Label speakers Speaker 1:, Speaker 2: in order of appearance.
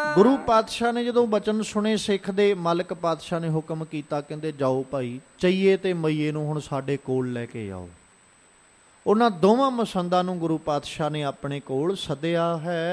Speaker 1: ਗੁਰੂ ਪਾਤਸ਼ਾਹ ਨੇ ਜਦੋਂ ਬਚਨ ਸੁਣੇ ਸਿੱਖ ਦੇ, ਮਾਲਕ ਪਾਤਸ਼ਾਹ ਨੇ ਹੁਕਮ ਕੀਤਾ, ਕਹਿੰਦੇ ਜਾਓ ਭਾਈ, ਚਈਏ ਤੇ ਮਈਏ ਨੂੰ ਹੁਣ ਸਾਡੇ ਕੋਲ ਲੈ ਕੇ ਆਓ। ਉਹਨਾਂ ਦੋਵਾਂ ਮਸੰਦਾਂ ਨੂੰ ਗੁਰੂ ਪਾਤਸ਼ਾਹ ਨੇ ਆਪਣੇ ਕੋਲ ਸੱਦਿਆ ਹੈ।